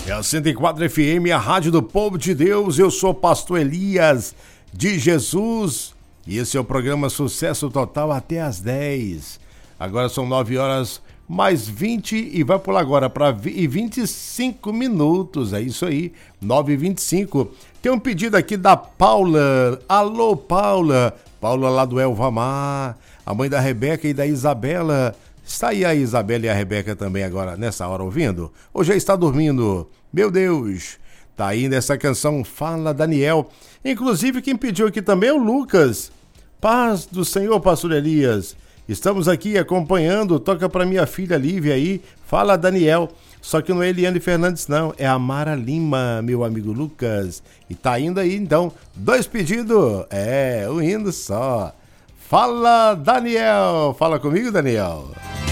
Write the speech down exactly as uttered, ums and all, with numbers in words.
É a cento e quatro F M, a rádio do povo de Deus. Eu sou o pastor Elias de Jesus e esse é o programa Sucesso Total até às dez. Agora são nove horas mais vinte e vai pular agora para vinte e cinco minutos. É isso aí, nove e vinte e cinco. Tem um pedido aqui da Paula. Alô, Paula. Paula lá do Elvamar, a mãe da Rebeca e da Isabela. Está aí a Isabela e a Rebeca também agora, nessa hora, ouvindo? Ou já está dormindo? Meu Deus! Tá aí nessa canção Fala Daniel. Inclusive, quem pediu aqui também é o Lucas. Paz do Senhor, pastor Elias. Estamos aqui acompanhando, toca para minha filha Lívia aí, Fala Daniel. Só que não é Eliane Fernandes não, é a Mara Lima, meu amigo Lucas. E tá indo aí, então, dois pedidos. É, um indo só. Fala Daniel. Fala comigo, Daniel.